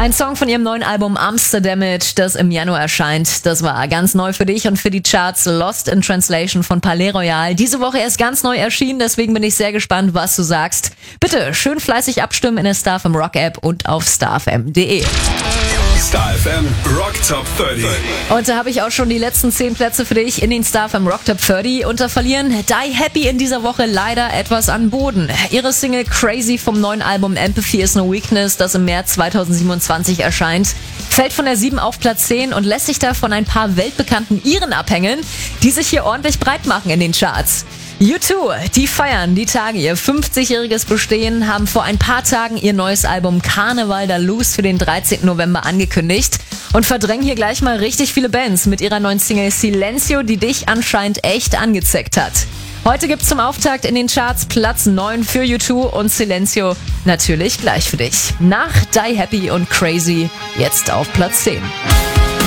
Ein Song von ihrem neuen Album Amsterdamage, das im Januar erscheint. Das war ganz neu für dich und für die Charts. Lost in Translation von Palais Royal. Diese Woche erst ganz neu erschienen, deswegen bin ich sehr gespannt, was du sagst. Bitte schön fleißig abstimmen in der StarFM Rock App und auf starfm.de. StarFM Rock Top 30. Und da habe ich auch schon die letzten 10 Plätze für dich in den StarFM Rock Top 30. Und da verlieren Die Happy in dieser Woche leider etwas an Boden. Ihre Single Crazy vom neuen Album Empathy is No Weakness, das im März 2027 erscheint, fällt von der 7 auf Platz 10 und lässt sich da von ein paar weltbekannten Iren abhängen, die sich hier ordentlich breit machen in den Charts. U2, die feiern die Tage ihr 50-jähriges Bestehen, haben vor ein paar Tagen ihr neues Album Carnival da Loose für den 13. November angekündigt und verdrängen hier gleich mal richtig viele Bands mit ihrer neuen Single Silencio, die dich anscheinend echt angezeckt hat. Heute gibt's zum Auftakt in den Charts Platz 9 für U2 und Silencio natürlich gleich für dich. Nach Die Happy und Crazy jetzt auf Platz 10.